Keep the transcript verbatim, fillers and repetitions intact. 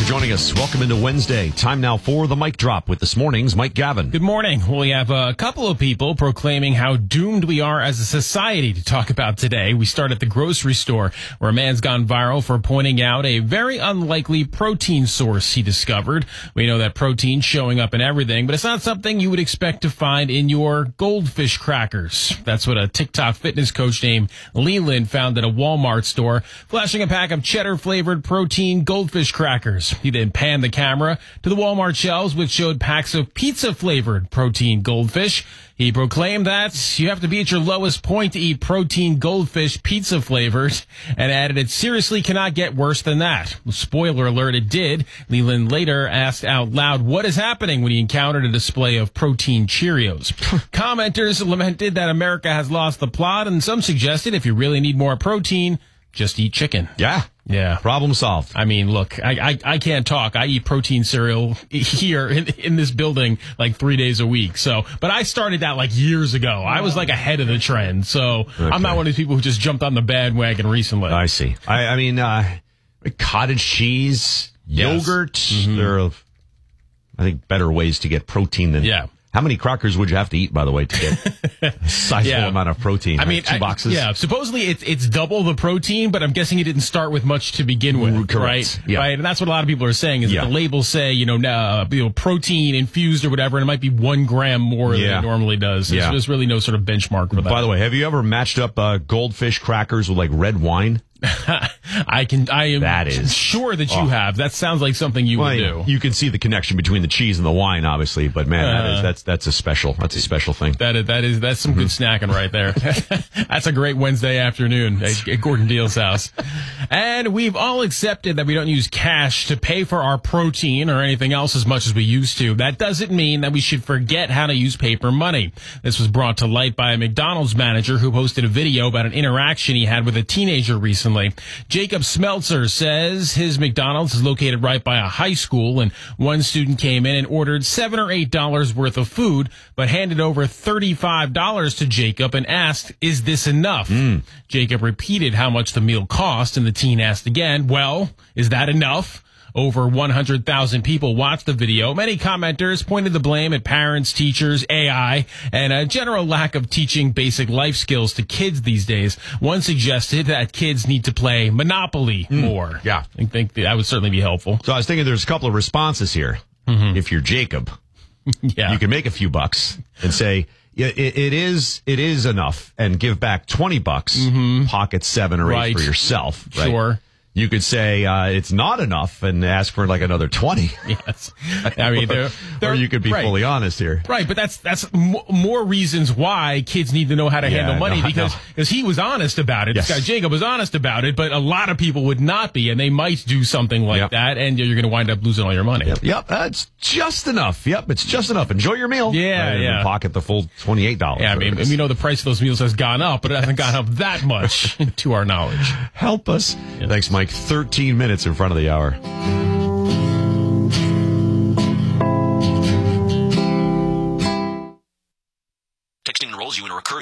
for joining us. Welcome into Wednesday. Time now for the Mic Drop with this morning's Mike Gavin. Good morning. Well, we have a couple of people proclaiming how doomed we are as a society to talk about today. We start at the grocery store, where a man's gone viral for pointing out a very unlikely protein source he discovered. We know that protein's showing up in everything, but it's not something you would expect to find in your goldfish crackers. That's what a TikTok fitness coach named Leland found at a Walmart store, flashing a pack of cheddar-flavored protein goldfish crackers. He then panned the camera to the Walmart shelves, which showed packs of pizza-flavored protein goldfish. He proclaimed that you have to be at your lowest point to eat protein goldfish pizza-flavored, and added it seriously cannot get worse than that. Spoiler alert, it did. Leland later asked out loud what is happening when he encountered a display of protein Cheerios. Commenters lamented that America has lost the plot, and some suggested if you really need more protein, just eat chicken. Yeah. Yeah. Problem solved. I mean, look, I, I, I can't talk. I eat protein cereal here in, in this building like three days a week. So, but I started that like years ago. I was like ahead of the trend. So okay. I'm not one of these people who just jumped on the bandwagon recently. I see. I, I mean, uh, cottage cheese, yes. yogurt, mm-hmm. there are, I think, better ways to get protein than... Yeah. How many crackers would you have to eat, by the way, to get a sizable yeah. amount of protein? I mean, like two I, boxes? Yeah, supposedly it's it's double the protein, but I'm guessing it didn't start with much to begin with, Correct. right? Yeah. Right, and that's what a lot of people are saying is yeah. that the labels say, you know, uh, you know, protein infused or whatever, and it might be one gram more yeah. than it normally does. There's, yeah. there's really no sort of benchmark for that. By the way, have you ever matched up uh, goldfish crackers with like red wine? I can. I am that is, sure that you oh. have. That sounds like something you well, would do. You can see the connection between the cheese and the wine, obviously, but man, uh, that is, that's that's a special. That's a special thing. That is that is that's some good snacking right there. That's a great Wednesday afternoon at, at Gordon Deal's house. And we've all accepted that we don't use cash to pay for our protein or anything else as much as we used to. That doesn't mean that we should forget how to use paper money. This was brought to light by a McDonald's manager who posted a video about an interaction he had with a teenager recently. Jacob Smeltzer says his McDonald's is located right by a high school, and one student came in and ordered seven or eight dollars worth of food, but handed over thirty-five dollars to Jacob and asked, "Is this enough?" Mm. Jacob repeated how much the meal cost, and the teen asked again, "Well, is that enough?" Over one hundred thousand people watched the video. Many commenters pointed the blame at parents, teachers, A I, and a general lack of teaching basic life skills to kids these days. One suggested that kids need to play Monopoly mm. more. Yeah. I think that would certainly be helpful. So I was thinking there's a couple of responses here. Mm-hmm. If you're Jacob, yeah. you can make a few bucks and say, yeah, it, it is it is enough, and give back twenty bucks, mm-hmm. pocket seven or right. eight for yourself. Right? Sure. You could say uh, it's not enough and ask for like another twenty. Yes, I mean, they're, they're, or you could be right. fully honest here, right? But that's that's m- more reasons why kids need to know how to yeah, handle money no, because no. because he was honest about it. Yes. This guy Jacob was honest about it, but a lot of people would not be, and they might do something like yep. that, and you're going to wind up losing all your money. Yep, yep, that's just enough. Yep, it's just enough. Enjoy your meal. Yeah, and yeah. Pocket the full twenty-eight dollars. Yeah, I mean, we know the price of those meals has gone up, but it hasn't gone up that much to our knowledge. Help us. Yes. Thanks, Mike. thirteen minutes in front of the hour. Texting enrolls you in a recurring